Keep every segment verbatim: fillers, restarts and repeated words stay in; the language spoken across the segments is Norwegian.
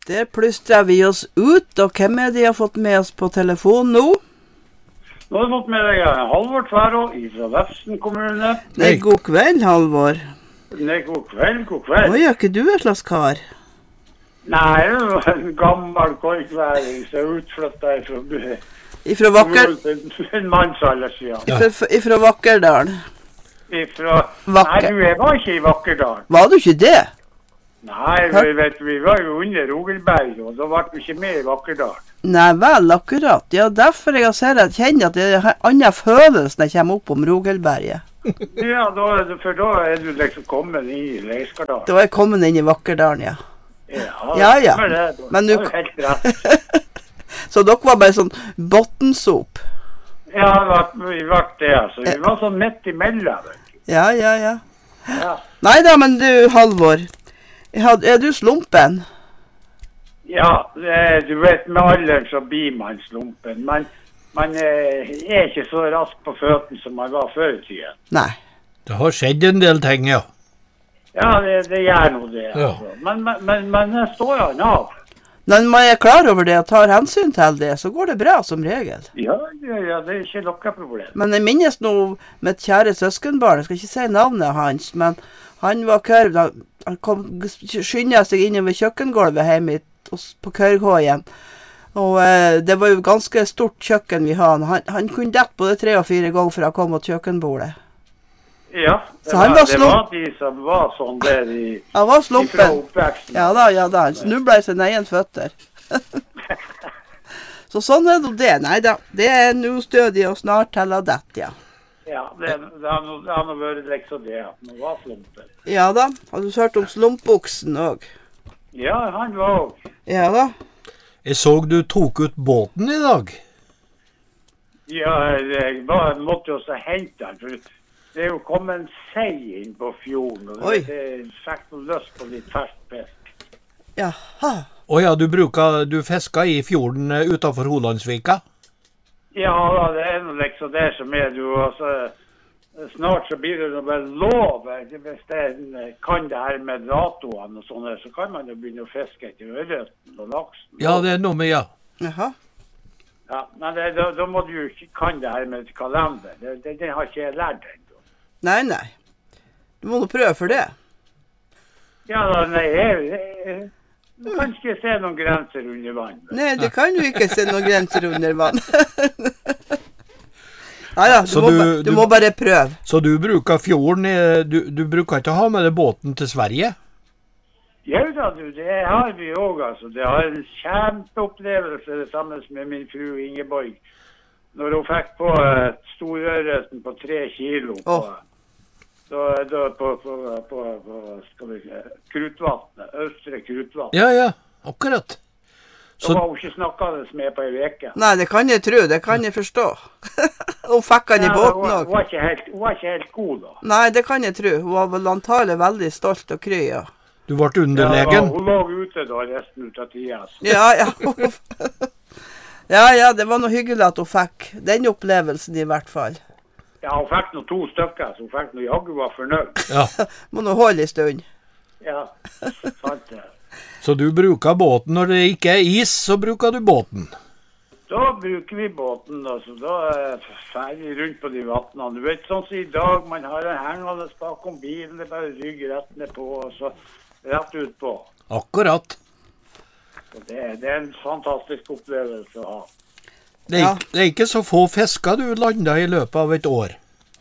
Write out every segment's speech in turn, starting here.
Der plystrer vi oss ut, og hvem er det jeg har fått med oss på telefon nå? Nå har du fått med deg Halvor Tværå fra Vefsn kommune. Nei, god kveld, Halvor. Nei, god kveld, god kveld. Oi, er ikke du et slags kar? Nei, det er en gammel korkværing som er utflyttet fra... Ifra Vakker... En mannsalder, sier han. Ifra, ifra Vakkerdalen. Ifra... Vakker... Nei, du er var ikke i Vakkerdalen. Var du ikke det? Nei, vi, vet, vi var jo under Rogelberg, og da var vi ikke med i Vakkerdalen. Nei, vel, akkurat. Ja, derfor jeg ser at jeg kjenner at det er en annen følelse når jeg kommer opp om Rogelberget. Ja, da, for da er du liksom kommet inn i Leiskardalen. Da er jeg kommet inn i Vakkerdalen, ja. Ja, ja. ja. Men, det, men du... det helt rett. Så dere var bare sånn bottensop? Ja, vi var det, altså. Vi var sånn midt imellom. Ja, ja, ja. ja. Neida, men du, Halvor, er du slumpen? Ja, det, du vet, med alderen så blir man slumpen. Man, man er ikke så rask på føttene som man var før i tiden. Nei. Det har skjedd en del ting, ja. Ja, det, det gjør noe det. Ja. Altså. Men, men, men, men det står han av. Når man er klar over det og tar hensyn til det, så går det bra som regel. Ja, ja, ja det er ikke noe problem. Men jeg minnes nå med et kjære søskenbarn, jeg skal ikke si navnet hans, men han var kørv, han kom, skyndet seg inn ved kjøkkengolvet hjemme på Kørghøyen. Og eh, det var jo ganske stort kjøkken vi hadde. Han, han kunne dette både tre og fire ganger for å komme mot kjøkkenbordet. Ja, det, var, var, det var de som var sånn der i, han var slumpen. Oppveksten. Ja da, ja da, han snublet i sine egen føtter. Så sånn er det det. Nei da, det er nå stødig og snart til å dette, ja. Ja, det, det har no, no vært liksom det, at han var slumpen. Ja da, har du hørt om slumpbuksen også? Ja, han var også. Ja da. Jeg så du tok ut båten i dag. Ja, jeg var, måtte jo så hente han, for det er jo kommet en sei inn på fjorden, og Oi. det fikk noe lyst på litt fersk fisk. Jaha. Åja, du bruker, du fisker i fjorden utenfor Holandsvika? Ja, da, det er noe liksom det som er du, altså, snart så blir det noe vel lov, hvis det kan det her med datoene og sånn, så kan man jo begynne å fiske etter ørreten og laksen. Ja, det er noe med, ja. Jaha. Ja, men det, da, da må du jo ikke kan det her med kalender, det, det, det har ikke jeg lært ennå. Nei, nei. Du må nå prøve for det. Ja, da, nei, jeg, jeg, du kan ikke se noen grenser under vann. Nei, det kan du ikke se noen grenser under vann. Ja, ja, du, Så må, du- ba- du, du- må bare prøve. Så du bruker fjorden, i- du, du bruker ikke ha med deg båten til Sverige? Ja da, du, det har vi også, altså. Det har en kjempeopplevelse sammen med min fru Ingeborg. Når hun fikk på uh, storørreten på tre kilo på, Åh. da, da, på, på, på, på skal vi si, Krutvatnet, Østre Krutvatnet. Ja, ja, akkurat. Så Så, var hun ikke snakkende med på en veke. Nei, det kan jeg tro, det kan jeg forstå. Hun fikk han i Ja, båten hun, hun, også. var ikke helt, hun var ikke helt god da. Nei, det kan jeg tro. Hun var vel antagelig veldig stolt og kry, ja. du ble Ja, det var, underlegen? hun lå ute da resten ut av tida. så. Ja, ja. Ja, ja, det var noe hyggelig at hun fikk den opplevelsen i hvert fall. Ja, hun fikk noe to stykker, så hun fikk noe jaggu var fornøyd. Ja. Må nå holde i stund. Ja, sant det. Så du bruker båten når det ikke er is, så bruker du båten? Da bruker vi båten, altså. Da er ferdig rundt på de vattnene. Du vet, sånn som i dag, man har en hengende bakom bilen, det bare rygger rett ned på, og så rett ut på. Akkurat. Så det, det er en fantastisk opplevelse å ha. Det er, Ja. ikke- det er ikke så få fisker du lander i løpet av et år.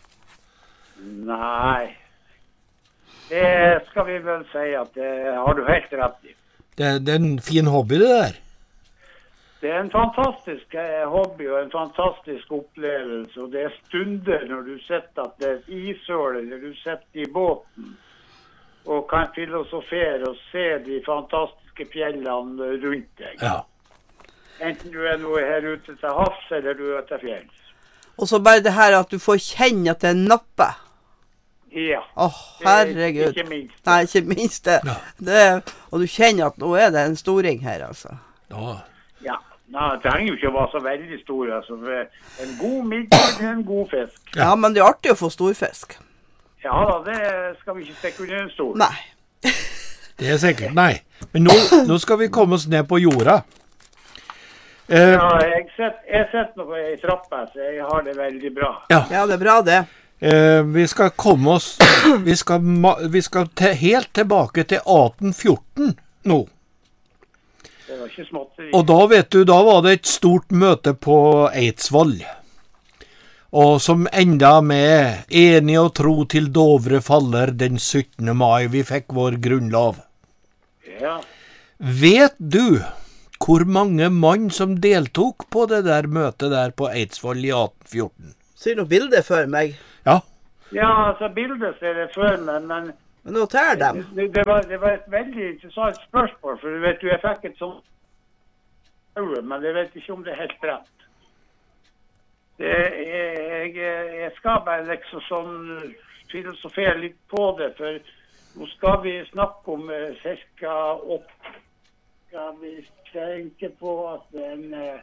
Nei. Det skal vi vel si at det har du helt rett i. Det, det er en fin hobby det der. Det er en fantastisk eh, hobby og en fantastisk opplevelse, og det er stunder når du sitter at det er et ishøle, når du sitter i båten og kan filosofere og se de fantastiske fjellene rundt deg. Ja. Enten du er noe her ute til havs eller du er til fjells. Og så bare det her at du får kjenne at det napper. Ja. Åh, herregud. Ikke minst. Nei, ikke minst det. Ja. det. Og du kjenner at nå er det en storing her, altså. Da. Ja. Nei, det trenger jo ikke å være så veldig stor. Altså. En god middag er en god fisk. Ja. ja, men det er artig å få storfisk. Ja da, det skal vi ikke stikke under en stol. Nei. Det er sikkert, nei. Men nå, nå skal vi komme oss ned på jorda. Eh, Ja, jeg sitter, jeg sitter nå på ei trappe, så jeg har det veldig bra. ja, Ja, det er bra det. eh, vi skal komme oss Vi skal, ma- vi skal te, helt tilbake til atten fjorten nå. Det var ikke småtteri. Og da vet du, da var det et stort møte på Eidsvoll. Og som enda med enig og tro til Dovre faller den syttende mai. Vi fikk vår grunnlov. Ja. Vet du hvor mange mann som deltok på det der møtet der på Eidsvoll i atten fjorten? Ser du bildet for meg? Ja, ja, altså bildet ser jeg for meg, men Men nå tær dem. det, det, var, det var et veldig interessant spørsmål, for du vet du, jeg fikk et sånt men jeg vet ikke om det er helt rett. Det, jeg, jeg skal bare liksom sånn filosofere litt på det, for nå skal vi snakke om eh, cirka åtte. Skal vi tenke på at en eh,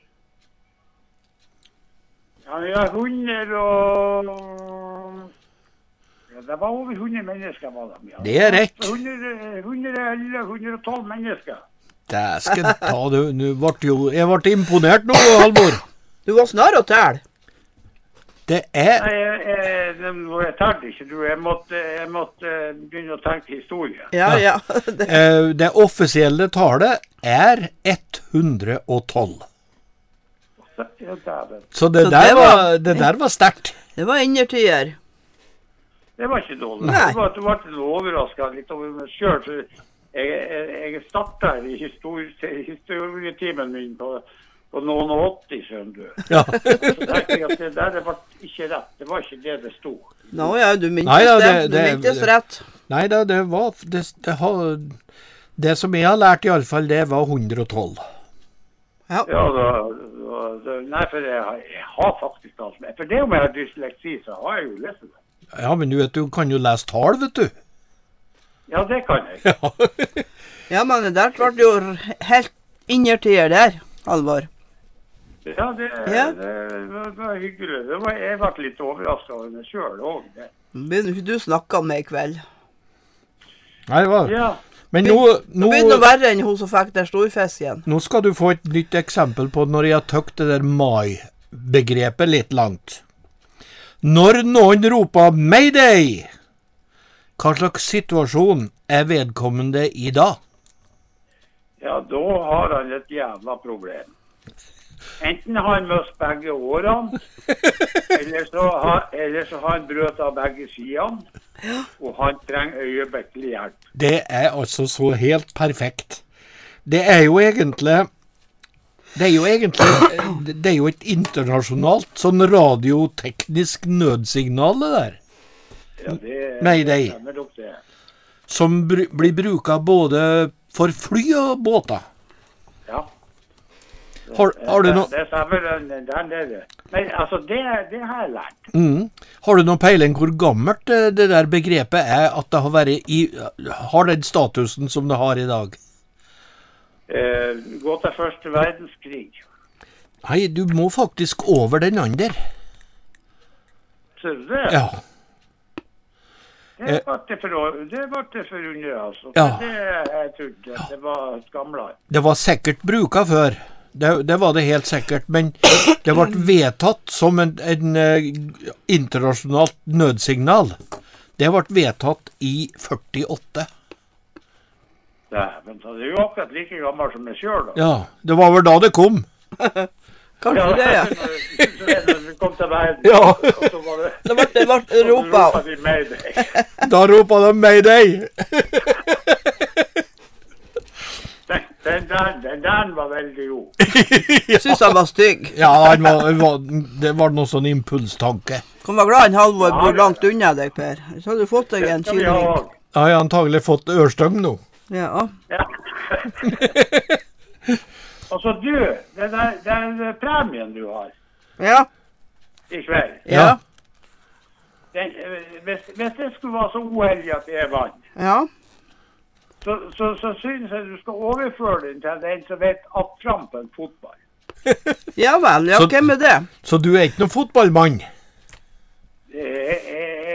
ja, vi har hundre og ja, det var over hundre mennesker var det. Ja. det er rett. hundre, hundre, hundre og tolv mennesker. Dæsken ta, du, nu vart jo, jeg ble imponert nå, Halvor. Du var snar å tæl. Det er, Nei, jeg, jeg, jeg, jeg tar det ikke, du. Jeg måtte, jeg måtte begynne å tenke historie. Ja, ja. Det, eh, det offisielle tallet er hundre og tolv. Ja, dæven. Så det Så der det var- var, det der var sterkt. det var innertider. Det var ikke dårlig. Nei. Det var, det var litt overrasket litt over meg selv. For jeg, jeg, jeg startet i histori, historietimen min på, på noen og åtti, skjønner du. Ja. Så tenkte jeg at det der det var ikke rett. Det var ikke det det stod. Nå ja, du mintes Nei, ja, det. det- Du det- mintes det- rett. Nei da, det var, det, det, har, det som jeg har lært i alle fall, det var hundre og tolv. Ja. Ja, da, da, da, nei, for jeg, har- jeg har faktisk alt med. For det om jeg har dysleksi, så har jeg jo lest det. Ja, men du vet, du kan jo lese tall, vet du. Ja, det kan jeg. Ja, men det der ble jo helt innertider der, Halvor. Ja, det, Ja. det, det var hyggelig. Det var, jeg ble litt overrasket over meg selv også. Begynner ikke du snakke om meg i kveld? Nei, det var. Ja, Men nå, Det nå, begynner å være enn hun som fikk der storfisken. nå skal du få et nytt eksempel på når jeg har tøkt det der mai-begrepet litt langt. Når noen roper Mayday, hva slags situasjon er vedkommende i da? ja, da har han et jævla problem. Enten har han møst begge årene, eller så har, eller så har han brøt av begge sidene, og han trenger øyeblikkelig hjelp. Det er altså så helt perfekt. Det er jo egentlig Det er jo egentlig Det er jo et internasjonalt sånn radioteknisk nødsignal, det der. Ja, det Nei, nei. det stemmer nok det. Som br blir bruka både for fly og båter. Ja. Har, har du det, noe det stemmer den, den der. Men altså, det, det har jeg lært. mm. Har du noen peiling hvor gammelt det, det der begrepet er, at det har vært i har den statusen som det har i dag? Eh, gå til første verdenskrig. Nei, du må faktisk over den andre. Så det, Ja. det var det for, det var det for under, altså. Ja. Det, jeg trodde det var skamlet. Det var sikkert bruka før. Det, det var det helt sikkert, men det ble vedtatt som en, en eh, internasjonalt nødsignal. Det ble vedtatt i førtiåtte. Nei, men så det er jo akkurat like gammel som meg selv, da. Ja, det var vel da det kom. Kanskje det, ja. Så det, når vi kom til verden, Ja. og så var det... Det ble, det ble så ropa. ropte de Mayday. Da ropa de Mayday. Den, den, der, den der var veldig god. Syns han var stygg. Ja, han var, han var, det var noe sånn impulstanke. Kan være glad en Halvor Ja, bor det- langt unna deg, Per. Så hadde du fått deg en Det skal vi ha kylling. også. Jeg har antagelig fått ørstøm nå. Ja. Ja. Altså du, den der, den premien du har Ja. i kveld, Ja. den, eh, hvis, hvis jeg skulle være så uheldig at jeg vant, Ja. så, så, så synes jeg du skal overføre den til den som vet at fram på en fotball. Ja vel. Ja, Så- hvem er det? Så du er ikke noen fotballmann? Jeg, jeg, jeg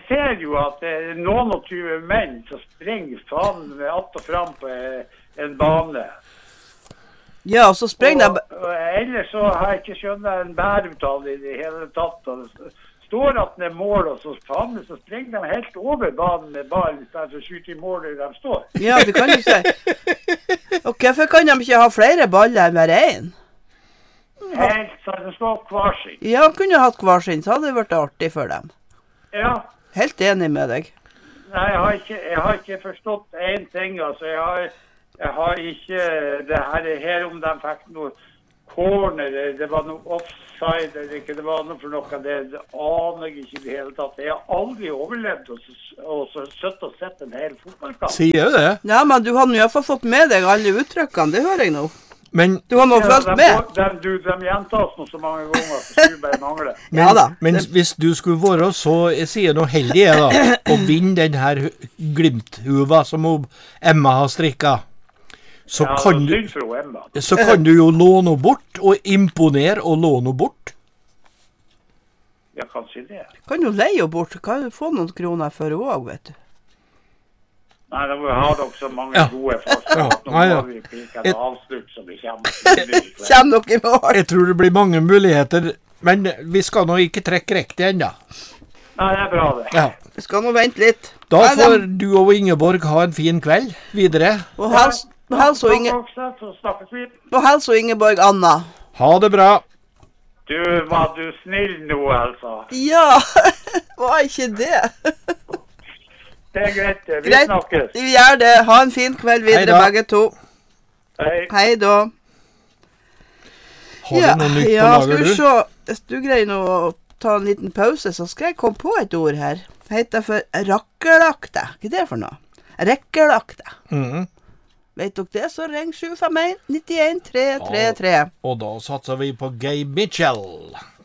ser jo at det er noen og tyve menn som springer faen med att og fram på en bane. Ja, og så sprenger Og, de... og ellers så har jeg ikke skjønnet en bær ut av det i det hele tatt. Og det står at det er mål, og så faen, så springer de helt over banen med ballen, i stedet for å skyte i mål der de står. Ja, det kan du si. Og hvorfor kan de ikke ha flere baller enn hver en? Helt så det står hver sin. Ja, kunne hatt hver sin, så hadde det vært artig for dem. Ja. Helt enig med deg. Nei, jeg har ikke, jeg har ikke forstått en ting, altså. Jeg har, jeg har ikke det her, her om de fikk noe corner, det var noe offside, eller ikke, det var noe for noe, det, det aner jeg ikke i det hele tatt. Jeg har aldri overlevd og, og så søtt og sett en hel fotballkamp. Sier du det? Ja, men du har nå i hvert fall fått med deg alle uttrykkene, det hører jeg nå. Men, Du har nå Ja, følt de, med. de, de, de gjentas nå så mange ganger, så skulle bare mangle. men, Ja da. men hvis du skulle være så, jeg sier noe heldig jeg da, og vinne den her hu- glimthuva som hun Emma har strikket, så, Ja, kan det du, var synd for Emma. så kan du jo låne henne bort, og imponere og låne henne bort. Jeg kan si det. Kan jo leie henne bort, kan jo få noen kroner for henne også, vet du. Nei, da har dere så mange Ja. gode forslag. Ja, Nå ja, ja. må vi pike en avslutt så vi kommer til det. Kjem dere i mål? Jeg tror det blir mange muligheter, men vi skal nå ikke trekke riktig ennå. Nei, det er bra det. Ja. Vi skal nå vente litt. Da Nei, får dem- du og Ingeborg ha en fin kveld videre. Og hels, og hels og Inge, Takk, så snakkes vi. og hels og Ingeborg Anna. Ha det bra. Du, var du snill nå, altså? Ja, var ikke det? Det er greit, vi Greit, snakkes. vi gjør det. Ha en fin kveld Hei videre, da. begge to. Hei. Hei da. Har du noe nytt ja, på skal lager, vi du? se. Hvis du greier nå å ta en liten pause, så skal jeg komme på et ord her. Det heter for rakkelakte. Hva er det for noe? Rekkelakte. Mhm. Vet dere det, så ring sju fem en, ni en, tre tre tre. Og da satser vi på Gay Mitchell.